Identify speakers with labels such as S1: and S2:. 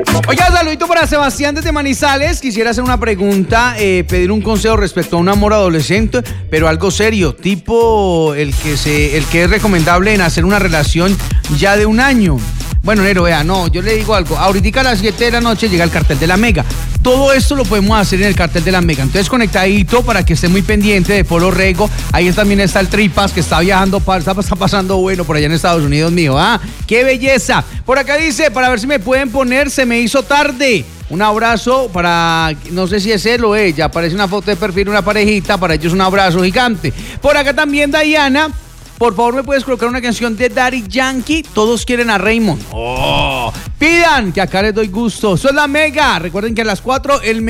S1: Oiga, saludito para Sebastián desde Manizales. Quisiera hacer una pregunta, pedir un consejo respecto a un amor adolescente, pero algo serio, tipo el que es recomendable en hacer una relación ya de un año. Bueno, Nero, vea, no, yo le digo algo. Ahorita a las 7 de la noche llega el cartel de la Mega. Todo esto lo podemos hacer en el cartel de la Mega. Entonces, conectadito para que esté muy pendiente de Polo Rego. Ahí también está el Tripas, que está viajando, está pasando bueno por allá en Estados Unidos, mío. ¡Ah, qué belleza! Por acá dice, para ver si me pueden poner, se me hizo tarde. Un abrazo para, no sé si es él o ella, aparece una foto de perfil de una parejita, para ellos un abrazo gigante. Por acá también Diana. Por favor, ¿me puedes colocar una canción de Daddy Yankee? Todos quieren a Raymond. ¡Oh! Pidan, que acá les doy gusto. Eso es la Mega. Recuerden que a las 4 el